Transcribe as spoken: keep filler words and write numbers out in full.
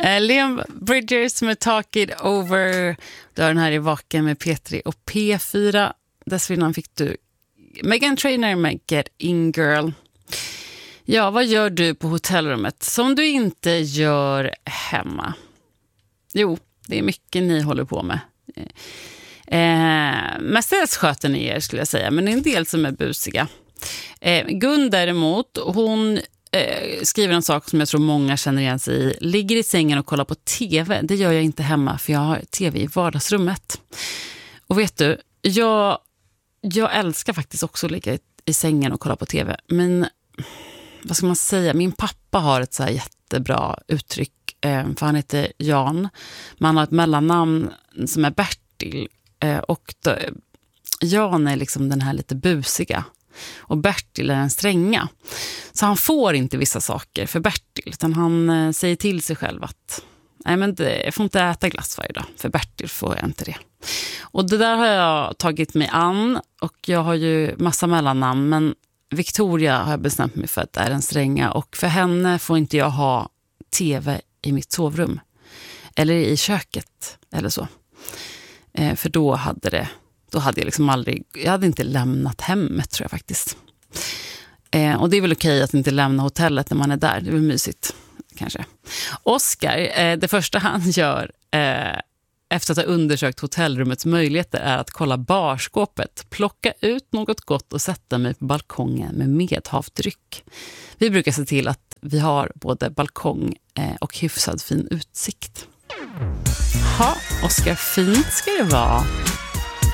Eh, Liam Bridges med Talk It Over. Du har den här i Vaken med P tre och P fyra. Dessförinnan fick du Meghan Trainor med Get In Girl. Ja, vad gör du på hotellrummet som du inte gör hemma? Jo, det är mycket ni håller på med. Eh, mestadels sköter ni er, skulle jag säga, men det är en del som är busiga. Eh, Gun däremot, hon eh, skriver en sak som jag tror många känner igen sig i. Ligger i sängen och kollar på tv. Det gör jag inte hemma, för jag har tv i vardagsrummet. Och vet du, jag, jag älskar faktiskt också att ligga i, i sängen och kolla på tv. Men vad ska man säga? Min pappa har ett så här jättebra uttryck, eh, för han heter Jan. Men han har ett mellannamn som är Bertil. Eh, och då, Jan är liksom den här lite busiga. Och Bertil är den stränga. Så han får inte vissa saker för Bertil. Utan han eh, säger till sig själv att nej, men det, jag får inte äta glass varje dag. För Bertil får jag inte det. Och det där har jag tagit mig an. Och jag har ju massa mellannamn. Men Victoria har jag bestämt mig för att det är den stränga. Och för henne får inte jag ha tv i mitt sovrum. Eller i köket. Eller så. Eh, för då hade det... Då hade jag liksom aldrig... Jag hade inte lämnat hemmet, tror jag faktiskt. Eh, och det är väl okej att inte lämna hotellet när man är där. Det är väl mysigt, kanske. Oscar, eh, det första han gör... Eh, efter att ha undersökt hotellrummets möjligheter är att kolla barskåpet, plocka ut något gott och sätta mig på balkongen med medhavd dryck. Vi brukar se till att vi har både balkong och hyfsad fin utsikt. Ja, Oskar, fint ska det vara.